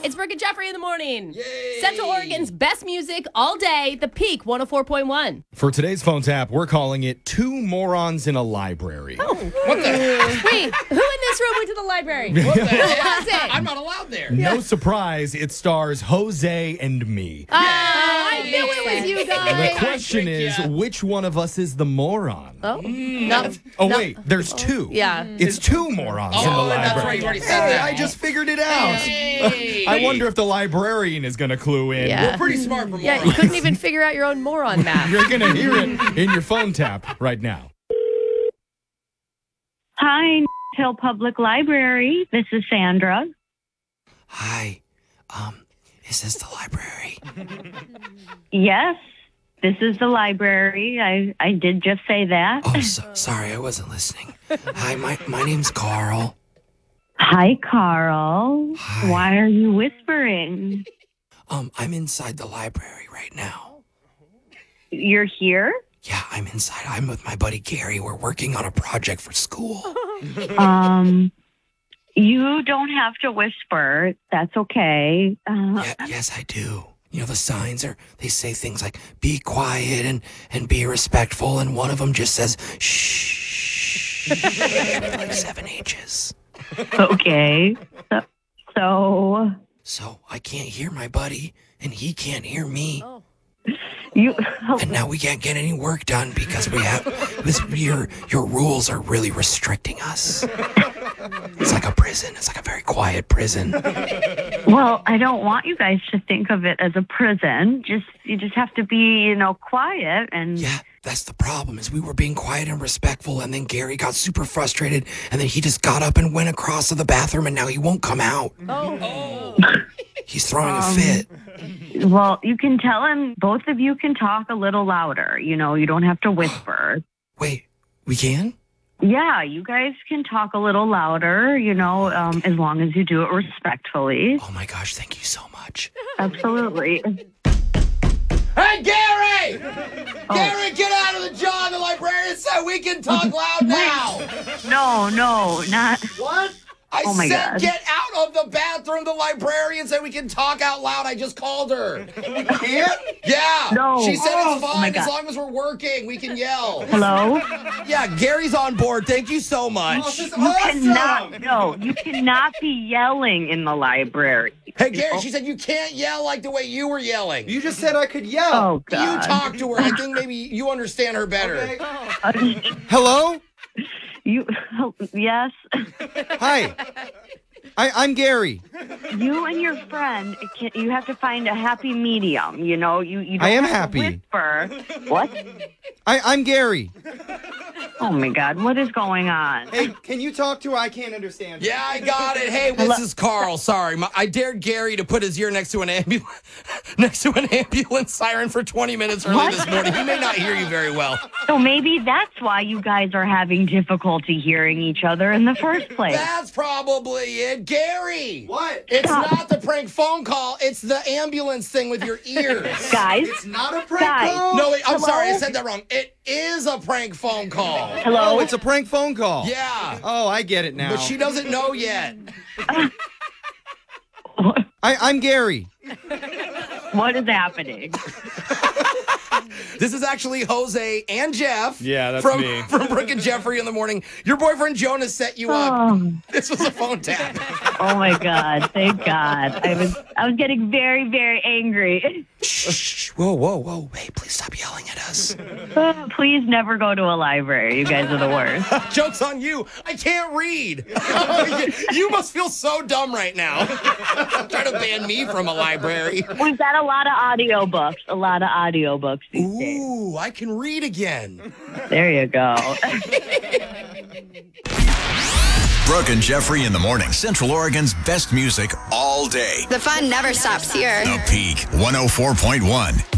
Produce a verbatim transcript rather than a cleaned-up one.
It's Brooke and Jeffrey in the morning. Yay. Central Oregon's best music all day. The Peak one oh four point one. For today's phone tap, we're calling it Two Morons in a Library. Oh. What the heck? Wait, who in this room went to the library? What the Who heck? was it? I'm not allowed there. No surprise, it stars Jose and me. Uh, I knew it was you The guys. question tricked is, ya. which one of us is the moron? Oh, no. Oh, no. wait, there's two. Yeah. It's two morons in the Oh, library. that's right. You already said Hey, that. I just figured it out. Hey. I wonder if the librarian is going to clue in. Yeah. We're pretty smart for Yeah, morons. you couldn't even figure out your own moron math. You're going to hear it in your phone tap right now. Hi, Hill Public Library. This is Sandra. Hi, um, is this the library? Yes, this is the library. I, I did just say that. Oh, so, sorry, I wasn't listening. Hi, my, my name's Carl. Hi, Carl. Hi. Why are you whispering? Um, I'm inside the library right now. You're here? Yeah, I'm inside. I'm with my buddy Gary. We're working on a project for school. Um, you don't have to whisper. That's okay. Uh, Yeah, yes, I do. You know, the signs are, they say things like, be quiet and, and be respectful. And one of them just says, shh, with like seven H's. okay. So, so So I can't hear my buddy and he can't hear me. Oh. you, And now we can't get any work done because we have this. Your your rules are really restricting us. It's like a prison. It's like a very quiet prison. well, I don't want you guys to think of it as a prison. Just, you just have to be, you know, quiet and. Yeah, that's the problem. Is we were being quiet and respectful, and then Gary got super frustrated, and then he just got up and went across to the bathroom, and now he won't come out. Oh. He's throwing a Um, fit. Well, you can tell him, both of you can talk a little louder. You know, you don't have to whisper. Wait, we can? Yeah, you guys can talk a little louder, you know, um, as long as you do it respectfully. Oh my gosh, thank you so much. Absolutely. Hey, Gary! Oh. Gary, get out of the jaw. The librarian said we can talk loud now. No, no, not. What? I Oh, my said God. get out of the bathroom. The librarian said we can talk out loud. I just called her. We can't? Yeah. No. She said Oh, it's oh my fine as God. long as we're working. We can yell. Hello? Yeah, Gary's on board. Thank you so much. You cannot, no, you cannot be yelling in the library. Hey, Gary, she said you can't yell like the way you were yelling. You just said I could yell. Oh, You God. talk to her. I think maybe you understand her better. Okay. Uh, Hello? you, yes, Hi. I, I'm Gary. you and your friend, it can, you have to find a happy medium, you know? You, you don't I am have to happy. whisper. What? I, I'm Gary. Oh, my God, what is going on? Hey, can you talk to her? I can't understand. Yeah, I got it. Hey, this is Carl. Sorry, my, I dared Gary to put his ear next to an ambulance, next to an ambulance siren for twenty minutes early What? this morning. He may not hear you very well. So maybe that's why you guys are having difficulty hearing each other in the first place. That's probably it, Gary. What? It's Stop. not the prank phone call. It's the ambulance thing with your ears. Guys, It's not a prank Guys. call? No, wait, I'm Hello? sorry. I said that wrong. It is a prank phone call. hello? Oh, it's a prank phone call. Yeah, Oh, I get it now. but she doesn't know yet. I, I'm Gary. What is happening? This is actually Jose and Jeff. Yeah, that's from, me. From Brooke and Jeffrey in the morning. Your boyfriend Jonas set you up. Oh, This was a phone tap. oh my God! Thank God. I was I was getting very very angry. Shh, whoa, whoa, whoa. Hey, please stop yelling at us. Oh, please never go to a library. You guys are the worst. Joke's on you. I can't read. You must feel so dumb right now. Trying to ban me from a library. We've got a lot of audiobooks. A lot of audiobooks these days. Ooh, I can read again. There you go. Brooke and Jeffrey in the morning. Central Oregon's best music all day. The fun never stops here. The Peak one oh four point one.